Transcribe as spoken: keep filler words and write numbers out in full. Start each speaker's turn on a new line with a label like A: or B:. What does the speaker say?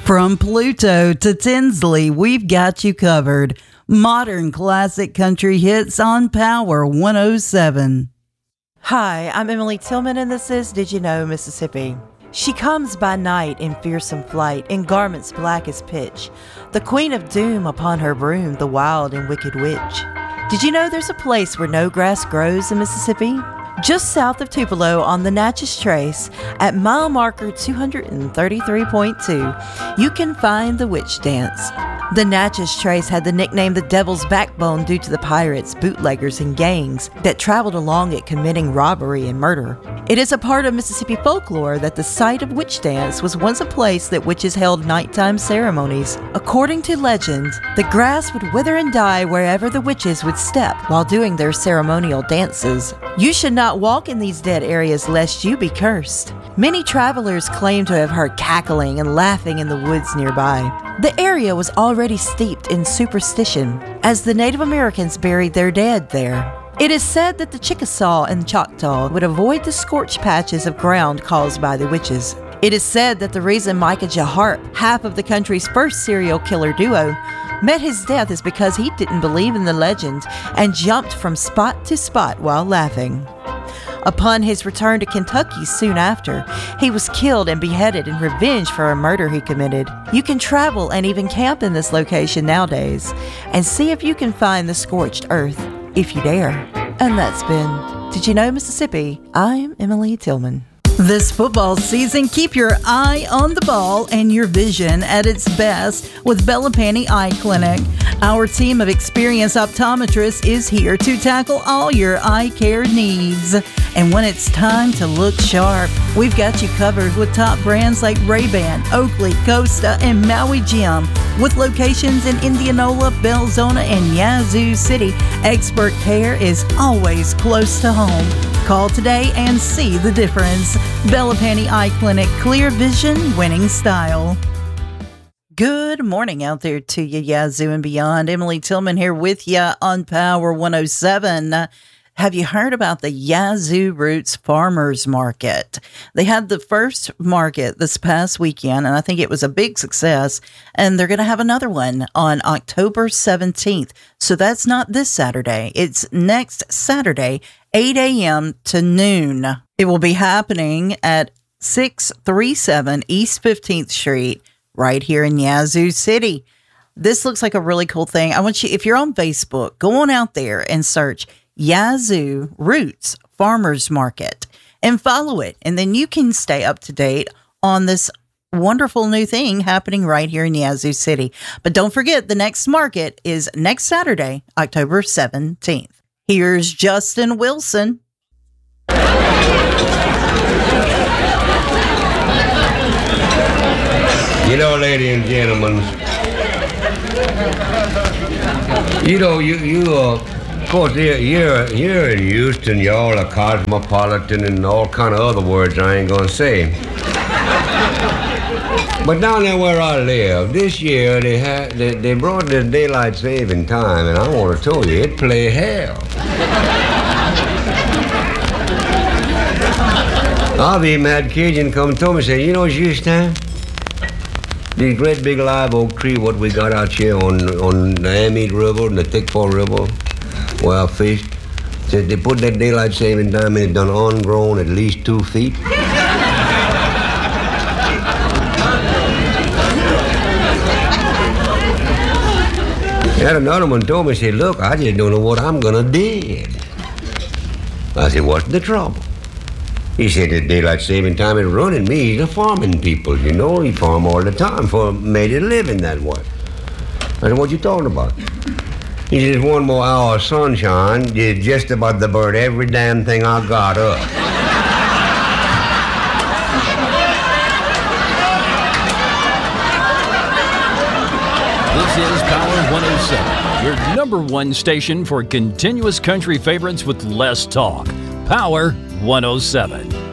A: From Pluto to Tinsley, we've got you covered. Modern classic country hits on Power one oh seven.
B: Hi, I'm Emily Tillman, and this is Did You Know Mississippi? She comes by night in fearsome flight, in garments black as pitch, the queen of doom upon her broom, the wild and wicked witch. Did you know there's a place where no grass grows in Mississippi? Just south of Tupelo on the Natchez Trace, at mile marker two thirty-three point two, you can find the Witch Dance. The Natchez Trace had the nickname the Devil's Backbone due to the pirates, bootleggers, and gangs that traveled along it committing robbery and murder. It is a part of Mississippi folklore that the site of Witch Dance was once a place that witches held nighttime ceremonies. According to legend, the grass would wither and die wherever the witches would step while doing their ceremonial dances. You should not walk in these dead areas lest you be cursed. Many travelers claim to have heard cackling and laughing in the woods nearby. The area was already steeped in superstition, as the Native Americans buried their dead there. It is said that the Chickasaw and Choctaw would avoid the scorched patches of ground caused by the witches. It is said that the reason Micah Jaharp, half of the country's first serial killer duo, met his death is because he didn't believe in the legend and jumped from spot to spot while laughing. Upon his return to Kentucky soon after, he was killed and beheaded in revenge for a murder he committed. You can travel and even camp in this location nowadays and see if you can find the scorched earth, if you dare. And that's been Did You Know Mississippi? I'm Emily Tillman.
A: This football season, keep your eye on the ball and your vision at its best with Bellapani Eye Clinic. Our team of experienced optometrists is here to tackle all your eye care needs. And when it's time to look sharp, we've got you covered with top brands like Ray-Ban, Oakley, Costa, and Maui Jim. With locations in Indianola, Belzona, and Yazoo City, expert care is always close to home. Call today and see the difference. Belapani Eye Clinic, clear vision, winning style. Good morning out there to you, Yazoo and beyond. Emily Tillman here with you on Power one oh seven. Have you heard about the Yazoo Roots Farmers Market? They had the first market this past weekend, and I think it was a big success, and they're going to have another one on October seventeenth. So that's not this Saturday. It's next Saturday, eight a.m. to noon. It will be happening at six thirty-seven East fifteenth Street, right here in Yazoo City. This looks like a really cool thing. I want you, if you're on Facebook, go on out there and search Yazoo Roots Farmers Market and follow it. And then you can stay up to date on this wonderful new thing happening right here in Yazoo City. But don't forget, the next market is next Saturday, October seventeenth. Here's Justin Wilson.
C: You know, ladies and gentlemen, you know, you, you, uh, of course, here, here, here in Houston, y'all are cosmopolitan and all kind of other words I ain't gonna say. But down there where I live, this year they had they, they brought the daylight saving time, and I want to tell you, it play hell. I've even had Cajun come to me and say, you know, Justin, these great big live oak tree what we got out here on on the Amite River and the Thickfall River, where I fished, said they put that daylight saving time and it done ungrown at least two feet. And another one told me, said, look, I just don't know what I'm gonna do. I said, what's the trouble? He said, the daylight saving time is running me. He's a farming people, you know. He farm all the time for made a living that way. I said, what you talking about? He says, one more hour of sunshine is just about to burn every damn thing I got up.
D: This is Power one oh seven, your number one station for continuous country favorites with less talk. Power one oh seven.